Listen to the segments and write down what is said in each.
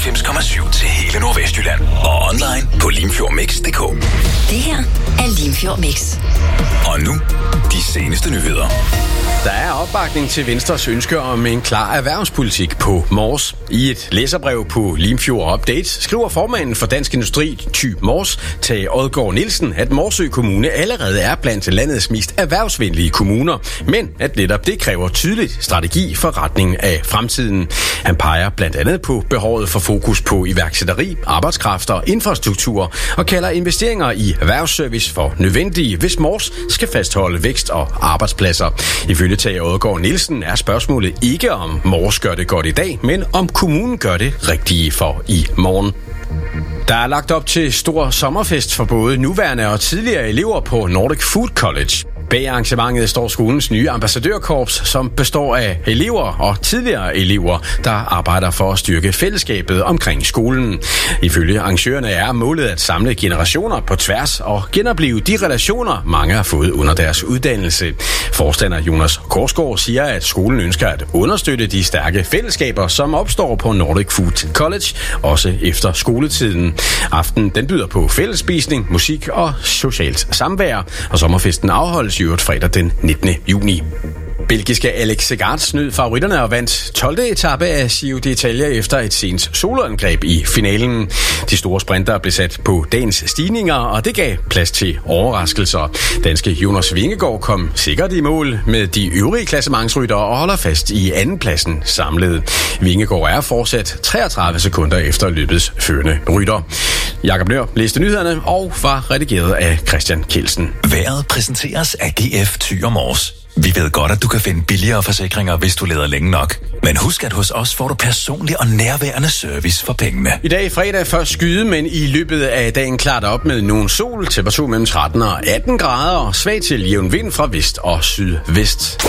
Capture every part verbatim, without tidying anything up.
fireoghalvfems komma syv til hele Nordvestjylland. Og online på limfjordmix punktum d k. Det her er Limfjord Mix. Og nu, de seneste nyheder. Der er opbakning til Venstres ønske om en klar erhvervspolitik på Mors. I et læserbrev på Limfjord Update skriver formanden for Dansk Industri, Thy Mors, Tage Odgaard Nielsen, at Morsø Kommune allerede er blandt landets mest erhvervsvenlige kommuner, men at netop det kræver tydeligt strategi for retningen af fremtiden. Han peger blandt andet på behovet for fokus på iværksætteri, arbejdskraft og infrastruktur og kalder investeringer i erhvervsservice for nødvendige, hvis Mors skal fastholde vækst og arbejdspladser. Ifølge Tage Odgaard Nielsen er spørgsmålet ikke om Mors gør det godt i dag, men om kommunen gør det rigtige for i morgen. Der er lagt op til stor sommerfest for både nuværende og tidligere elever på Nordic Food College. Bag arrangementet står skolens nye ambassadørkorps, som består af elever og tidligere elever, der arbejder for at styrke fællesskabet omkring skolen. Ifølge arrangørerne er målet at samle generationer på tværs og genopleve de relationer, mange har fået under deres uddannelse. Forstander Jonas Korsgaard siger, at skolen ønsker at understøtte de stærke fællesskaber, som opstår på Nordic Food College, også efter skoletiden. Aftenen den byder på fællesspisning, musik og socialt samvær, og sommerfesten afholdes i øvrigt fredag den nittende juni. Belgiske Alex Segard snød favoritterne og vandt tolvte etape af Giro d'Italia efter et sent soloangreb i finalen. De store sprinter blev sat på dagens stigninger, og det gav plads til overraskelser. Danske Jonas Vingegaard kom sikkert i mål med de øvrige klassementsryttere og holder fast i andenpladsen samlet. Vingegaard er fortsat treogtredive sekunder efter løbets førende rytter. Jakob Nør læste nyhederne og var redigeret af Christian Kjeldsen. Vejret præsenteres af G F Thy Mors. Vi ved godt, at du kan finde billigere forsikringer, hvis du leder længe nok. Men husk, at hos os får du personlig og nærværende service for pengene. I dag fredag først skyde, men i løbet af dagen klart op med nogen sol, temperatur mellem tretten og atten grader og svag til jævn vind fra vest og sydvest.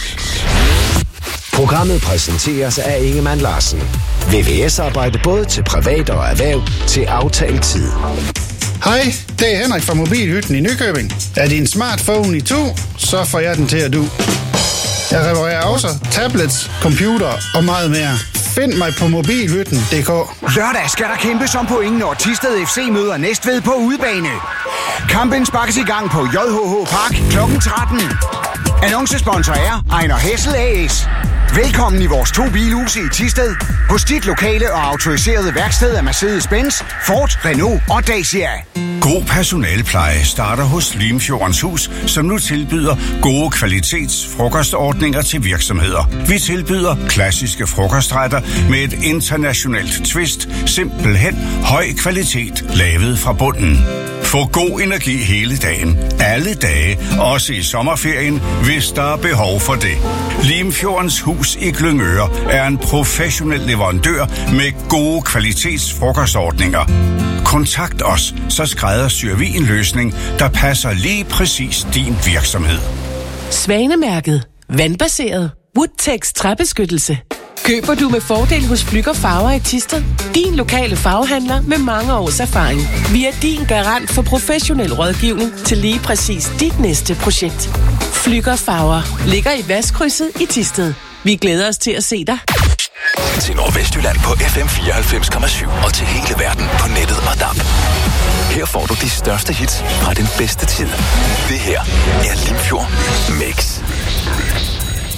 Programmet præsenteres af Ingemann Larsen. V V S-arbejde både til privat og erhverv til aftalt tid. Hej, det er Henrik fra Mobilhytten i Nykøbing. Er din smartphone i to, så får jeg den til at du. Jeg reparerer også tablets, computer og meget mere. Find mig på mobilhytten punktum d k. Lørdag skal der kæmpes om point, når Thisted F C møder Næstved på udebane. Kampen sparkes i gang på J H H Park klokken tretten. Annoncesponsor er Ejner Hessel A S. Velkommen i vores to bilhuse i Thisted. Hos dit lokale og autoriserede værksted af Mercedes-Benz, Ford, Renault og Dacia. God personalepleje starter hos Limfjordens Hus, som nu tilbyder gode kvalitetsfrokostordninger til virksomheder. Vi tilbyder klassiske frokostretter med et internationalt twist, simpelthen høj kvalitet, lavet fra bunden. Få god energi hele dagen, alle dage, også i sommerferien, hvis der er behov for det. Limfjordens Hus i Glyngøre er en professionel leverandør med gode kvalitetsfrokostordninger. Kontakt os, så skræddersyr vi en løsning, der passer lige præcis din virksomhed. Svanemærket. Vandbaseret. Woodtex træbeskyttelse. Køber du med fordel hos Flügger Farver i Thisted? Din lokale farvehandler med mange års erfaring. Vi er din garant for professionel rådgivning til lige præcis dit næste projekt. Flügger Farver ligger i Vestkrydset i Thisted. Vi glæder os til at se dig. Til Nordvestjylland på F M fireoghalvfems komma syv og til hele verden på nettet og D A B. Her får du de største hits fra den bedste tid. Det her er Limfjord Mix.